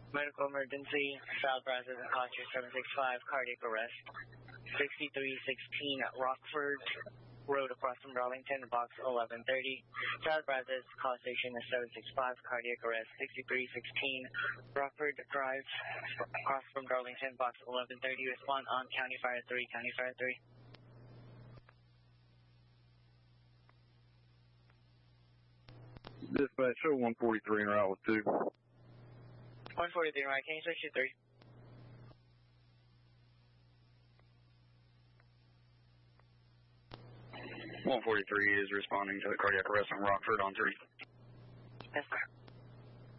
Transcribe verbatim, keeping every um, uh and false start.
Medical emergency, South Brazos and Culture seven six five, cardiac arrest. sixty-three sixteen Rockford Road across from Darlington, box eleven thirty. South Brazos, call station is seven six five, cardiac arrest. sixty-three sixteen Rockford Drive across from Darlington, box eleven thirty. Respond on County Fire three, County Fire three. Dispatch, show one forty-three en route with two. one forty-three, right, can you switch to three? one forty-three is responding to the cardiac arrest on Rockford on three. Yes, sir.